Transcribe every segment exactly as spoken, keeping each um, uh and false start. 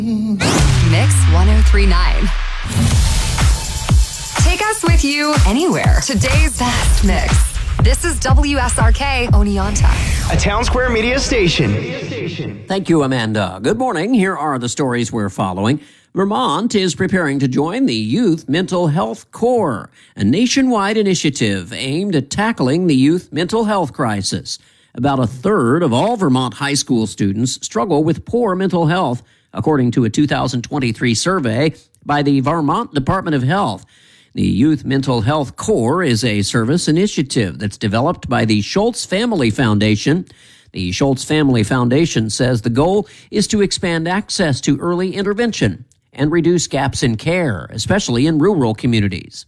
Mix one oh three point nine. Take us with you anywhere. Today's best mix. This is W S R K Oneonta, a Town Square Media station. Thank you, Amanda. Good morning. Here are the stories we're following. Vermont is preparing to join the Youth Mental Health Corps, a nationwide initiative aimed at tackling the youth mental health crisis. About a third of all Vermont high school students struggle with poor mental health, according to a two thousand twenty-three survey by the Vermont Department of Health. The Youth Mental Health Corps is a service initiative that's developed by the Schultz Family Foundation. The Schultz Family Foundation says the goal is to expand access to early intervention and reduce gaps in care, especially in rural communities.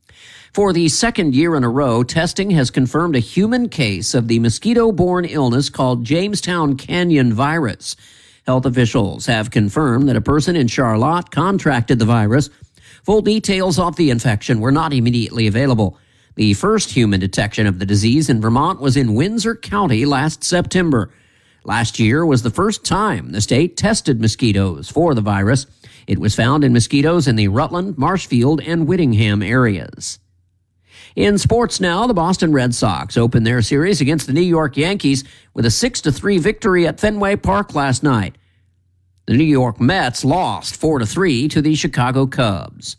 For the second year in a row, testing has confirmed a human case of the mosquito-borne illness called Jamestown Canyon virus. Health officials have confirmed that a person in Charlotte contracted the virus. Full details of the infection were not immediately available. The first human detection of the disease in Vermont was in Windsor County last September. Last year was the first time the state tested mosquitoes for the virus. It was found in mosquitoes in the Rutland, Marshfield, and Whittingham areas. In sports now, the Boston Red Sox opened their series against the New York Yankees with a six to three victory at Fenway Park last night. The New York Mets lost four to three to the Chicago Cubs.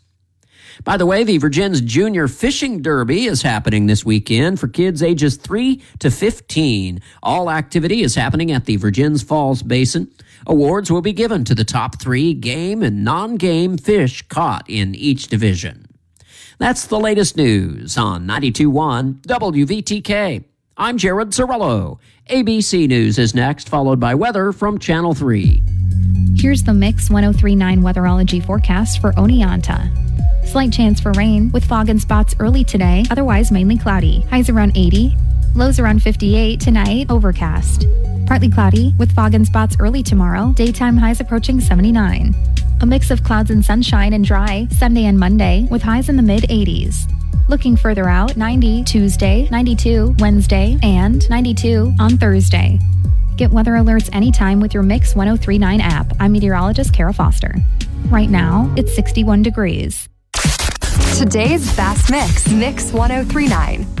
By the way, the Virgins Junior Fishing Derby is happening this weekend for kids ages three to fifteen. All activity is happening at the Virgins Falls Basin. Awards will be given to the top three game and non-game fish caught in each division. That's the latest news on ninety-two point one W V T K. I'm Jared Cirillo. A B C News is next, followed by weather from Channel three. Here's the Mix one oh three point nine weatherology forecast for Oneonta. Slight chance for rain with fog and spots early today, otherwise mainly cloudy. Highs around eighty. Lows around fifty-eight tonight, overcast. Partly cloudy with fog and spots early tomorrow, daytime highs approaching seventy-nine. A mix of clouds and sunshine and dry Sunday and Monday with highs in the mid-eighties. Looking further out, ninety Tuesday, ninety-two Wednesday, and ninety-two on Thursday. Get weather alerts anytime with your Mix one oh three point nine app. I'm meteorologist Kara Foster. Right now, it's sixty-one degrees. Today's best mix, Mix one oh three point nine.